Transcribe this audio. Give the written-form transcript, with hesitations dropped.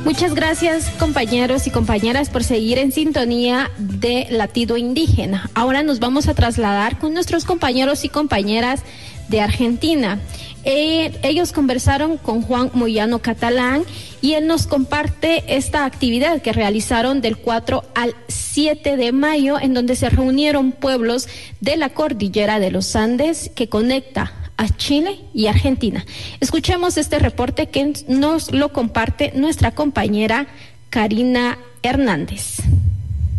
Muchas gracias, compañeros y compañeras, por seguir en sintonía de Latido Indígena. Ahora nos vamos a trasladar con nuestros compañeros y compañeras de Argentina. Ellos conversaron con Juan Moyano Catalán y él nos comparte esta actividad que realizaron del 4 al 7 de mayo, en donde se reunieron pueblos de la cordillera de los Andes que conecta a Chile y Argentina. Escuchemos este reporte que nos lo comparte nuestra compañera Karina Hernández.